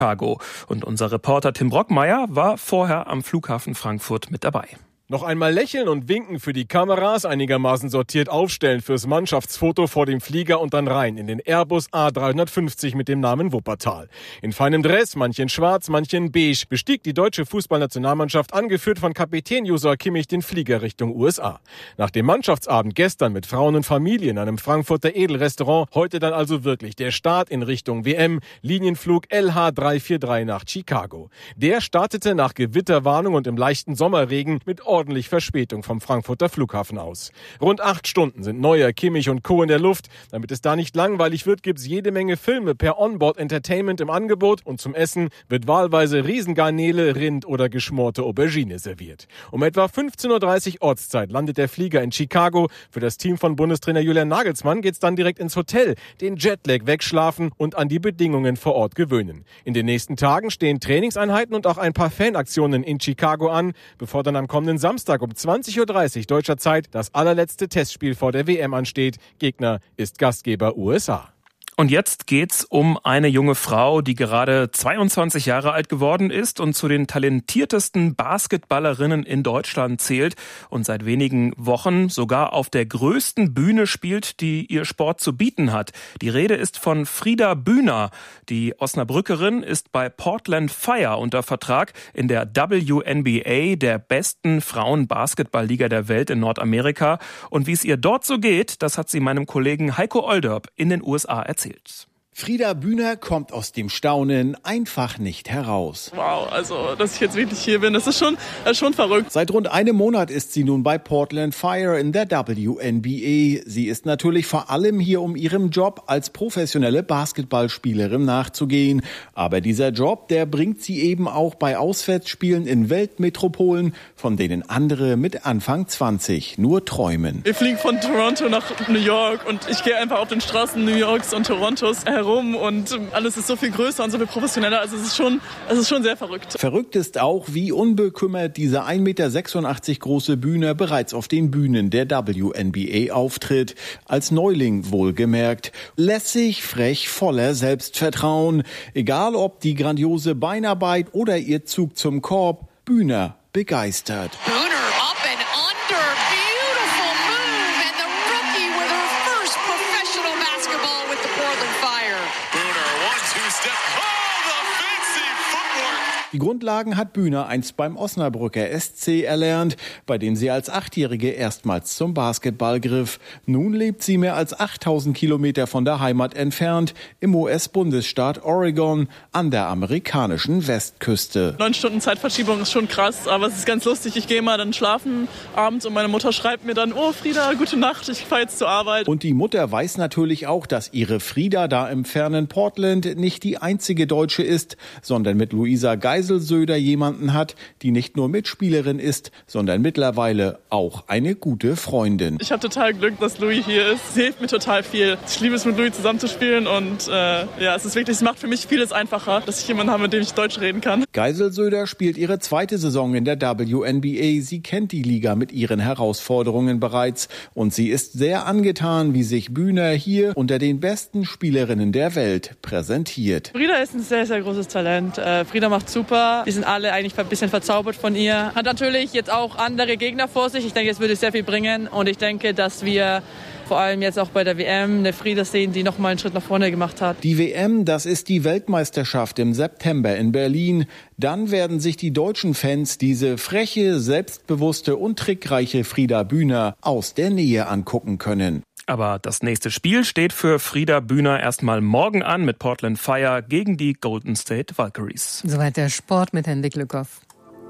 Chicago. Und unser Reporter Tim Brockmeier war vorher am Flughafen Frankfurt mit dabei. Noch einmal lächeln und winken für die Kameras, einigermaßen sortiert aufstellen fürs Mannschaftsfoto vor dem Flieger und dann rein in den Airbus A350 mit dem Namen Wuppertal. In feinem Dress, manche in schwarz, manche in beige, bestieg die deutsche Fußballnationalmannschaft, angeführt von Kapitän Josua Kimmich, den Flieger Richtung USA. Nach dem Mannschaftsabend gestern mit Frauen und Familie in einem Frankfurter Edelrestaurant, heute dann also wirklich der Start in Richtung WM, Linienflug LH343 nach Chicago. Der startete nach Gewitterwarnung und im leichten Sommerregen mit ordentlich Verspätung vom Frankfurter Flughafen aus. Rund 8 Stunden sind Neuer, Kimmich und Co. in der Luft. Damit es da nicht langweilig wird, gibt's jede Menge Filme per Onboard Entertainment im Angebot und zum Essen wird wahlweise Riesengarnele, Rind oder geschmorte Aubergine serviert. Um etwa 15:30 Uhr Ortszeit landet der Flieger in Chicago. Für das Team von Bundestrainer Julian Nagelsmann geht's dann direkt ins Hotel, den Jetlag wegschlafen und an die Bedingungen vor Ort gewöhnen. In den nächsten Tagen stehen Trainingseinheiten und auch ein paar Fanaktionen in Chicago an, bevor dann am kommenden Samstag um 20:30 Uhr deutscher Zeit das allerletzte Testspiel vor der WM ansteht. Gegner ist Gastgeber USA. Und jetzt geht's um eine junge Frau, die gerade 22 Jahre alt geworden ist und zu den talentiertesten Basketballerinnen in Deutschland zählt und seit wenigen Wochen sogar auf der größten Bühne spielt, die ihr Sport zu bieten hat. Die Rede ist von Frida Bühner. Die Osnabrückerin ist bei Portland Fire unter Vertrag in der WNBA, der besten Frauen-Basketball-Liga der Welt in Nordamerika. Und wie es ihr dort so geht, das hat sie meinem Kollegen Heiko Olderb in den USA erzählt. Frida Bühner kommt aus dem Staunen einfach nicht heraus. Wow, also dass ich jetzt wirklich hier bin, das ist schon verrückt. Seit rund einem Monat ist sie nun bei Portland Fire in der WNBA. Sie ist natürlich vor allem hier, um ihrem Job als professionelle Basketballspielerin nachzugehen. Aber dieser Job, der bringt sie eben auch bei Auswärtsspielen in Weltmetropolen, von denen andere mit Anfang 20 nur träumen. Wir fliegen von Toronto nach New York und ich gehe einfach auf den Straßen New Yorks und Torontos herum und alles ist so viel größer und so viel professioneller. Also es ist schon sehr verrückt. Verrückt ist auch, wie unbekümmert diese 1,86 Meter große Bühne bereits auf den Bühnen der WNBA auftritt. Als Neuling wohlgemerkt. Lässig, frech, voller Selbstvertrauen. Egal ob die grandiose Beinarbeit oder ihr Zug zum Korb, Bühner begeistert. Die Grundlagen hat Bühner einst beim Osnabrücker SC erlernt, bei dem sie als 8-Jährige erstmals zum Basketball griff. Nun lebt sie mehr als 8000 Kilometer von der Heimat entfernt, im US-Bundesstaat Oregon an der amerikanischen Westküste. 9 Stunden Zeitverschiebung ist schon krass, aber es ist ganz lustig. Ich gehe mal dann schlafen abends und meine Mutter schreibt mir dann, oh Frieda, gute Nacht, ich fahre jetzt zur Arbeit. Und die Mutter weiß natürlich auch, dass ihre Frieda da im fernen Portland nicht die einzige Deutsche ist, sondern mit Luisa Geiselsöder jemanden hat, die nicht nur Mitspielerin ist, sondern mittlerweile auch eine gute Freundin. Ich habe total Glück, dass Louis hier ist. Sie hilft mir total viel. Ich liebe es, mit Louis zusammenzuspielen und es macht für mich vieles einfacher, dass ich jemanden habe, mit dem ich Deutsch reden kann. Geiselsöder spielt ihre 2. Saison in der WNBA. Sie kennt die Liga mit ihren Herausforderungen bereits und sie ist sehr angetan, wie sich Bühner hier unter den besten Spielerinnen der Welt präsentiert. Frida ist ein sehr, sehr großes Talent. Frida macht super. Die sind alle eigentlich ein bisschen verzaubert von ihr. Hat natürlich jetzt auch andere Gegner vor sich. Ich denke, es würde sehr viel bringen. Und ich denke, dass wir vor allem jetzt auch bei der WM eine Frida sehen, die nochmal einen Schritt nach vorne gemacht hat. Die WM, das ist die Weltmeisterschaft im September in Berlin. Dann werden sich die deutschen Fans diese freche, selbstbewusste und trickreiche Frida Bühner aus der Nähe angucken können. Aber das nächste Spiel steht für Frida Bühner erstmal morgen an mit Portland Fire gegen die Golden State Valkyries. Soweit der Sport mit Henrik Lückhoff.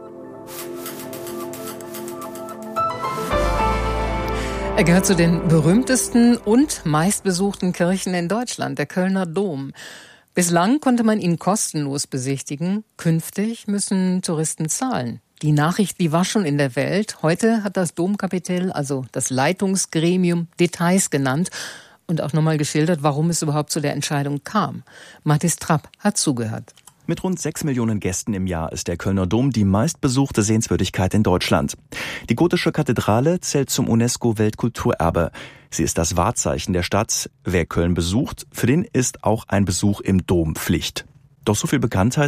Er gehört zu den berühmtesten und meistbesuchten Kirchen in Deutschland, der Kölner Dom. Bislang konnte man ihn kostenlos besichtigen. Künftig müssen Touristen zahlen. Die Nachricht, die war schon in der Welt. Heute hat das Domkapitel, also das Leitungsgremium, Details genannt und auch nochmal geschildert, warum es überhaupt zu der Entscheidung kam. Mathis Trapp hat zugehört. Mit rund 6 Millionen Gästen im Jahr ist der Kölner Dom die meistbesuchte Sehenswürdigkeit in Deutschland. Die gotische Kathedrale zählt zum UNESCO-Weltkulturerbe. Sie ist das Wahrzeichen der Stadt. Wer Köln besucht, für den ist auch ein Besuch im Dom Pflicht. Doch so viel Bekanntheit